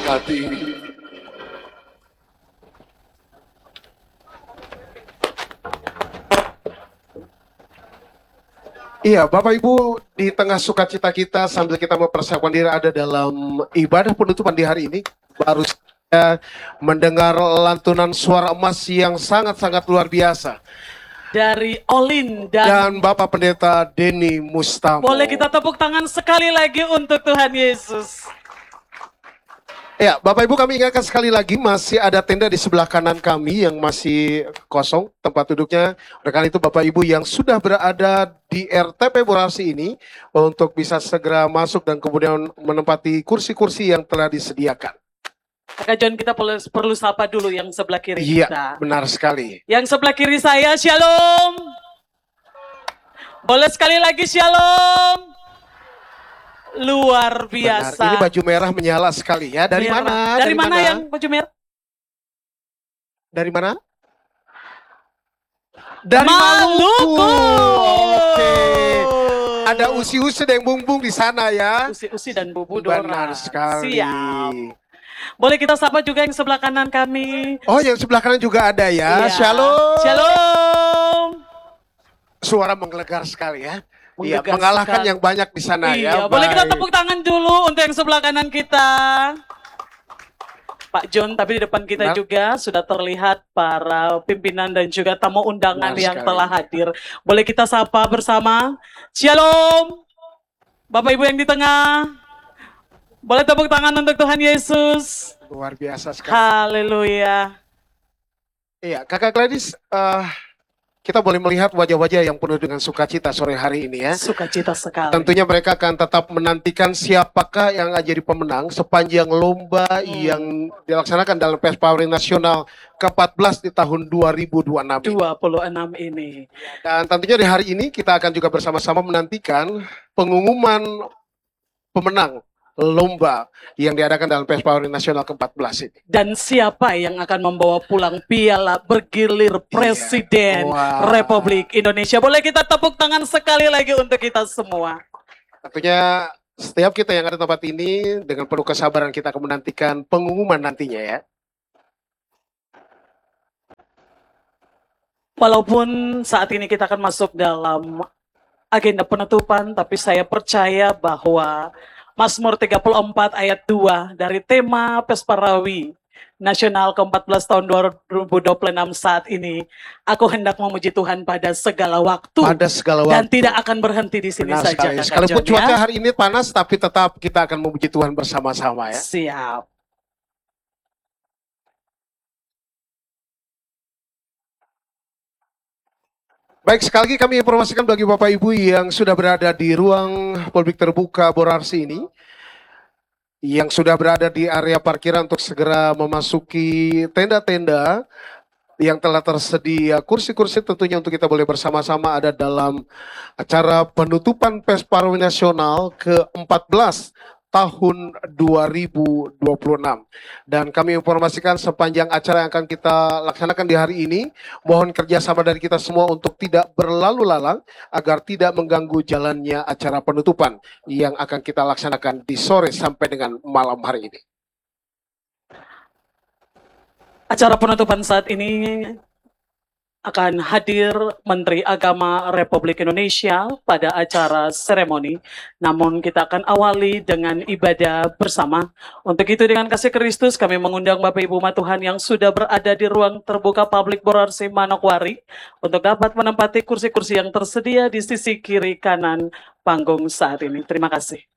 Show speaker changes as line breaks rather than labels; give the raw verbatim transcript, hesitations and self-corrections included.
memberkati. Iya, Bapak Ibu, di tengah sukacita kita sambil kita mempersiapkan diri ada dalam ibadah penutupan di hari ini, baru saja mendengar lantunan suara emas yang sangat-sangat luar biasa
dari Olin dan,
dan Bapak Pendeta Denny Mustamo.
Boleh kita tepuk tangan sekali lagi untuk Tuhan Yesus.
Ya, Bapak Ibu, kami ingatkan sekali lagi masih ada tenda di sebelah kanan kami yang masih kosong tempat duduknya. Oleh karena itu Bapak Ibu yang sudah berada di R T P Borasi ini untuk bisa segera masuk dan kemudian menempati kursi-kursi yang telah disediakan.
Kakak John, kita perlu, perlu sapa dulu yang sebelah kiri
Iya,
kita.
benar sekali.
Yang sebelah kiri saya, Shalom. Boleh sekali lagi Shalom. Luar biasa.
Benar. Ini baju merah menyala sekali ya. Dari
merah.
mana?
Dari, Dari mana, mana yang baju merah?
Dari mana? Dari
Maluku.
Maluku. Oke. Ada usi-usi dan bumbung di sana ya.
Usi-usi dan bubu
Benar
Dora.
sekali.
Siap. Boleh kita sapa juga yang sebelah kanan kami.
Oh, yang sebelah kanan juga ada ya.
Iya.
Shalom.
Shalom.
Suara menggelegar sekali ya. Iya,
Menggelegar
mengalahkan
sekali.
yang banyak di sana
iya,
ya.
Boleh
Baik.
kita tepuk tangan dulu untuk yang sebelah kanan kita. Pak John, tapi di depan kita nah. juga sudah terlihat para pimpinan dan juga tamu undangan nah, yang sekali. telah hadir. Boleh kita sapa bersama. Shalom. Bapak Ibu yang di tengah. Boleh tepuk tangan untuk Tuhan Yesus.
Luar biasa sekali.
Haleluya.
Iya, Kakak Gladys, uh, kita boleh melihat wajah-wajah yang penuh dengan sukacita sore hari ini ya.
Sukacita sekali.
Tentunya mereka akan tetap menantikan siapakah yang akan jadi pemenang sepanjang lomba hmm. yang dilaksanakan dalam Pespawari Nasional ke empat belas di tahun dua ribu dua puluh enam.
dua puluh enam ini.
Dan tentunya di hari ini kita akan juga bersama-sama menantikan pengumuman pemenang lomba yang diadakan dalam Pespawari Nasional ke empat belas ini.
Dan siapa yang akan membawa pulang piala bergilir Presiden
iya. wow.
Republik Indonesia. Boleh kita tepuk tangan sekali lagi untuk kita semua.
Tentunya setiap kita yang ada di tempat ini dengan penuh kesabaran kita akan menantikan pengumuman nantinya ya.
Walaupun saat ini kita akan masuk dalam agenda penutupan, tapi saya percaya bahwa Mazmur tiga puluh empat ayat dua dari tema Pesparawi Nasional ke empat belas tahun dua ribu dua puluh enam saat ini, aku hendak memuji Tuhan pada segala waktu,
pada segala waktu.
Dan tidak akan berhenti di sini
Benar
saja.
Sekalipun cuaca hari ini panas, tapi tetap kita akan memuji Tuhan bersama-sama ya.
Siap.
Baik, sekali lagi kami informasikan bagi Bapak Ibu yang sudah berada di ruang publik terbuka Borarsi ini, yang sudah berada di area parkiran untuk segera memasuki tenda-tenda yang telah tersedia kursi-kursi tentunya untuk kita boleh bersama-sama ada dalam acara penutupan Pespawari Nasional ke empat belas tahun dua ribu dua puluh enam. Dan kami informasikan sepanjang acara yang akan kita laksanakan di hari ini, mohon kerjasama dari kita semua untuk tidak berlalu lalang agar tidak mengganggu jalannya acara penutupan yang akan kita laksanakan di sore sampai dengan malam hari ini.
Acara penutupan saat ini akan hadir Menteri Agama Republik Indonesia pada acara seremoni. Namun kita akan awali dengan ibadah bersama. Untuk itu dengan kasih Kristus kami mengundang Bapak Ibu umat Tuhan yang sudah berada di ruang terbuka publik Borarsi Manokwari untuk dapat menempati kursi-kursi yang tersedia di sisi kiri kanan panggung saat ini. Terima kasih.